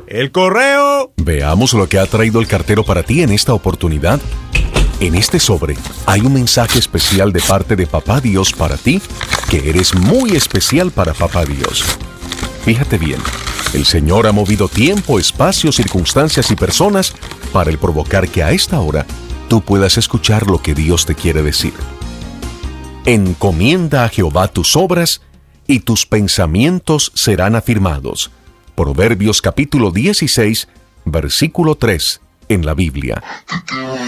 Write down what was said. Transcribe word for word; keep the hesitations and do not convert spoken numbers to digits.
¡El correo! Veamos lo que ha traído el cartero para ti en esta oportunidad. En este sobre hay un mensaje especial de parte de Papá Dios para ti, que eres muy especial para Papá Dios. Fíjate bien, el Señor ha movido tiempo, espacio, circunstancias y personas para el provocar que a esta hora tú puedas escuchar lo que Dios te quiere decir. Encomienda a Jehová tus obras y tus pensamientos serán afirmados. Proverbios capítulo dieciséis, versículo tres en la Biblia.